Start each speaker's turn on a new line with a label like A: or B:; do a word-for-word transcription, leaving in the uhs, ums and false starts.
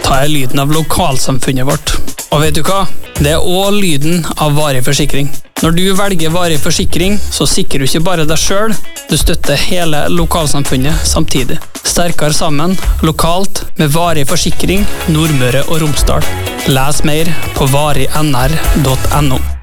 A: Ta er lyden av lokalsamfunnet vårt. Og vet du hva? Det er også lyden av varig forsikring. Når du velger varig forsikring, så sikrer du ikke bare deg selv, du støtter hele lokalsamfunnet samtidig. Sterkere sammen, lokalt, med varig forsikring, Nordmøre og Romsdal. Les mer på varig n r punktum n o.